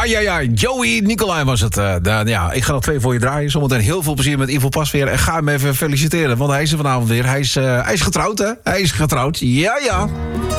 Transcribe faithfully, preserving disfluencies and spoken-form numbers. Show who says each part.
Speaker 1: Ja, ja, ja. Joey Nicolai was het. Uh, de, ja, ik ga nog twee voor je draaien. Zometeen heel veel plezier met Ivo Pasveer. En ga hem even feliciteren, want hij is er vanavond weer. Hij is, uh, hij is getrouwd, hè? Hij is getrouwd. Ja, ja.